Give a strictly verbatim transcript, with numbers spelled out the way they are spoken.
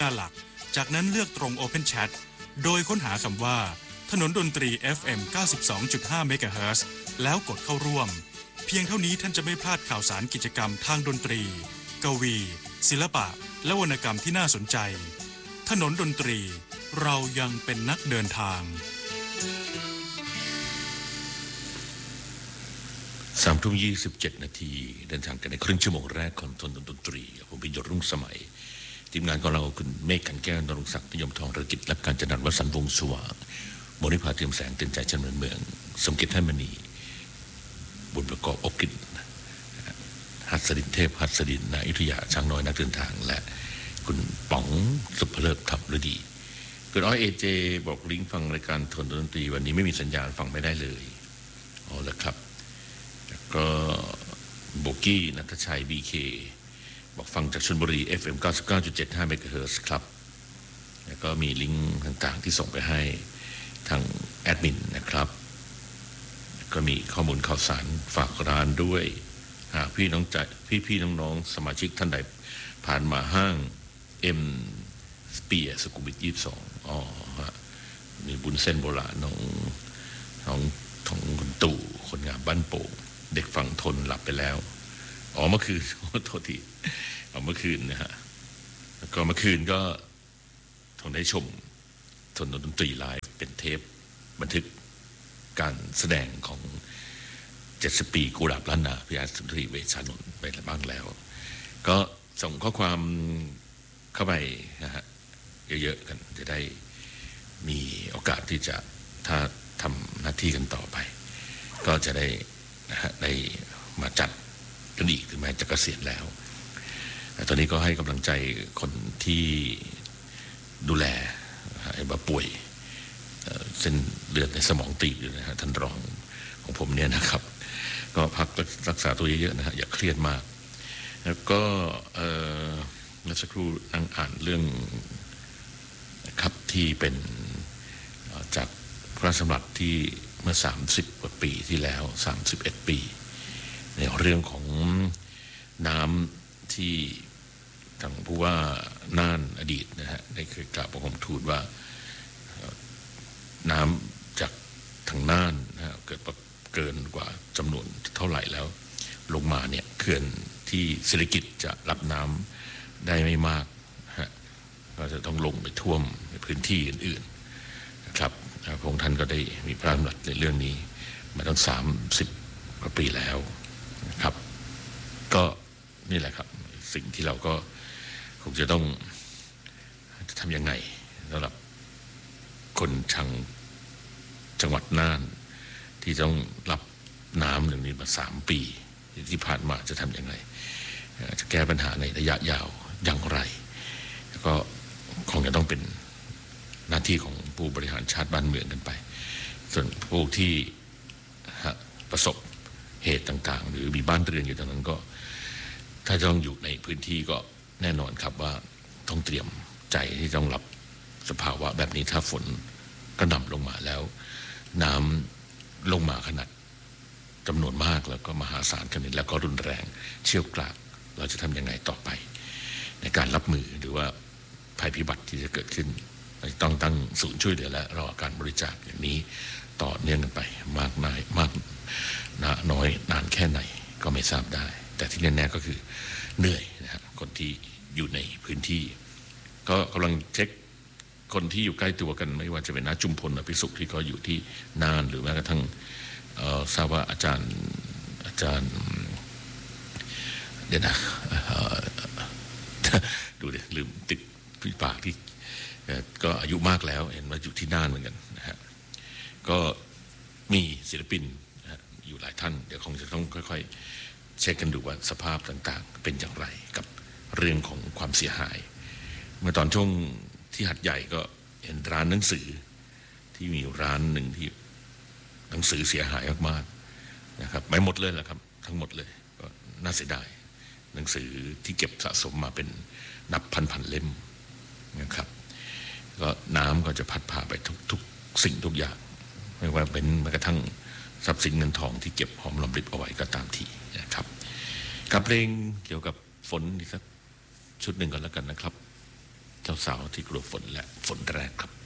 การหลักจากนั้นเลือกตรง Open Chat โดยค้นหาคำว่าถนนดนตรี เอฟ เอ็ม เก้าสิบสองจุดห้า เมกะเฮิรตซ์แล้วกดเข้าร่วมเพียงเท่านี้ท่านจะไม่พลาดข่าวสารกิจกรรมทางดนตรีกวีศิลปะและวรรณกรรมที่น่าสนใจถนนดนตรีเรายังเป็นนักเดินทางสามทุ่มยี่สิบเจ็ดนาทีเดินทางกันในครึ่งชั่วโมงแรกของถนนดนตรีผมพิยศรุ่งสมัยทีมงานของเราคุณเมฆกันแก้วนรงศักดิ์นิยมทองธุรกิจและการจัดการวสันต์วงศ์สว่างมณิภาเทียมแสงเตือนใจชนเมืองสมเกียรติท่านมณีบุญประกอบอบกินหัสดินเทพหัสดินนายุทธยาช้างน้อยนักเดินทางและคุณป๋องสุภเลิศทับฤดีคุณอ้อยเอเจบอกลิงก์ฟังรายการถนนดนตรีวันนี้ไม่มีสัญญาณฟังไม่ได้เลยอ๋อแล้วครับแล้วก็โบกี้ณัฐชัย บี เค บอกฟังจากชลบุรี เอฟ เอ็ม เก้าสิบเก้าจุดเจ็ดห้า เมกะเฮิรตซ์ครับแล้วก็มีลิงก์ต่างๆที่ส่งไปให้ทางแอดมินนะครับก็มีข้อมูลข่าวสารฝากร้านด้วยหากพี่น้องใจพี่ๆน้องๆสมาชิกท่านใดผ่านมาห้างเอ็มสเปียร์สุขุมวิทยี่สิบสองอ๋อฮะมีบุญเส้นโบราณน้องน้องของคุณตู่คนงามบ้านโป่งเด็กฝั่งทนหลับไปแล้วอ๋อเมื่อคืนโทษทีเอาเมื่อคืนนะฮะแล้วก็เมื่อคืนก็ทงได้ชมถนนดนตรีไลฟ์เป็นเทปบันทึกการแสดงของเจ็ดสิบปีกุหลาบล้านนาพิยาสุนทรีเวชานนท์ไปบ้างแล้วก็ส่งข้อความเข้าไปนะฮะเยอะๆกันจะได้มีโอกาสที่จะถ้าทำหน้าที่กันต่อไปก็จะได้นะฮะได้มาจัดกันอีกถึงแม้จะเกษียณแล้วแต่ตอนนี้ก็ให้กำลังใจคนที่ดูแลไอ้บ้าป่วยเส้นเลือดในสมองตีบอยู่นะฮะท่านรองของผมเนี่ยนะครับก็พักรักษาตัวเยอะๆนะฮะอย่าเครียดมากแล้วก็เมื่อสักครู่นั่งอ่านเรื่องครับที่เป็นจากพระราชดำรัสที่เมื่อสามสิบกว่าปีที่แล้วสามสิบเอ็ดปีในเรื่องของน้ำที่ทางผู้ว่าน่านอดีตนะฮะได้เคยกล่าวประคมทูลว่าน้ำจากทางน่านนะฮะเกิดเกินกว่าจำนวนเท่าไหร่แล้วลงมาเนี่ยเขื่อนที่เศรษฐกิจจะรับน้ำได้ไม่มากฮะก็จะต้องลงไปท่วมในพื้นที่อื่นๆนะครับพระองค์ท่านก็ได้มีพระราชดำรัสในเรื่องนี้มาตั้งสามสิบกว่าปีแล้วนะครับก็นี่แหละครับสิ่งที่เราก็คงจะต้องจะทำยังไงสำหรับคนชังจังหวัดน่านที่ต้องรับน้ำอย่างนี้มาสามปีที่ผ่านมาจะทำยังไงจะแก้ปัญหาในระยะยาวอย่างไรก็คงจะต้องเป็นหน้าที่ของผู้บริหารชาติบ้านเมืองกันไปส่วนผู้ที่ประสบเหตุต่างๆหรือมีบ้านเรือนอยู่ตรงนั้นก็ถ้าจะต้องอยู่ในพื้นที่ก็แน่นอนครับว่าต้องเตรียมใจที่ต้องรับสภาวะแบบนี้ถ้าฝนกระหน่ำลงมาแล้วน้ำลงมาขนาดจำนวนมากแล้วก็มหาศาลขนาดแล้วก็รุนแรงเชี่ยวกรากเราจะทำยังไงต่อไปในการรับมือหรือว่าภัยพิบัติที่จะเกิดขึ้นต้องตั้งศูนย์ช่วยเหลือและรอการบริจาคอย่างนี้ต่อเนื่องกันไปมากน้อยมากน้อยนานแค่ไหนก็ไม่ทราบได้แต่ที่แน่ๆก็คือเหนื่อยนะฮะคนที่อยู่ในพื้นที่ก็กำลังเช็คคนที่อยู่ใกล้ตัวกันไม่ว่าจะเป็นน้าจุมพลอภิสุขที่เขาอยู่ที่น่านหรือแม้กระทั่งทราบว่าอาจารย์อาจารย์เดี๋ยวนะดูดิลืมติดพี่ปากที่ก็อายุมากแล้วเห็นว่าอยู่ที่น่านเหมือนกันนะฮะก็มีศิลปินนะฮะอยู่หลายท่านเดี๋ยวคงจะต้องค่อยๆเช็คกันดูว่าสภาพต่างๆเป็นอย่างไรกับเรื่องของความเสียหายเมื่อตอนช่วงที่หัดใหญ่ก็เห็นร้านหนังสือที่มีร้านหนึ่งที่หนังสือเสียหายมากๆนะครับไม่หมดเลยแหละครับทั้งหมดเลยก็น่าเสียดายหนังสือที่เก็บสะสมมาเป็นนับพันๆเล่มนะครับก็น้ำก็จะพัดพาไปทุกๆสิ่งทุกอย่างไม่ว่าเป็นแม้กระทั่งทรัพย์สินเงินทองที่เก็บหอมรอมริบเอาไว้ก็ตามทีนะครับกับเพลงเกี่ยวกับฝนอีกสักชุดหนึ่งกันแล้วกันนะครับเจ้าสาวๆที่กลัวฝนและฝนแรกครับ